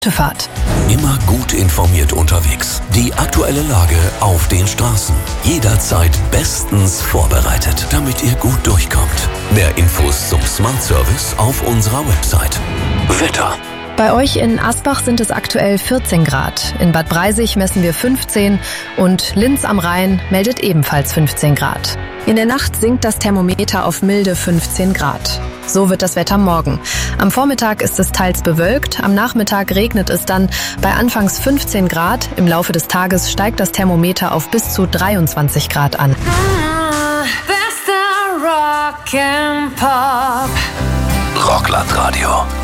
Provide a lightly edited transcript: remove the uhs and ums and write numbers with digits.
Fahrt. Immer gut informiert unterwegs. Die aktuelle Lage auf den Straßen. Jederzeit bestens vorbereitet, damit ihr gut durchkommt. Mehr Infos zum Smart Service auf unserer Website. Wetter. Bei euch in Asbach sind es aktuell 14 Grad. In Bad Breisig messen wir 15 und Linz am Rhein meldet ebenfalls 15 Grad. In der Nacht sinkt das Thermometer auf milde 15 Grad. So wird das Wetter morgen. Am Vormittag ist es teils bewölkt, am Nachmittag regnet es dann bei anfangs 15 Grad. Im Laufe des Tages steigt das Thermometer auf bis zu 23 Grad an. Rockland Radio.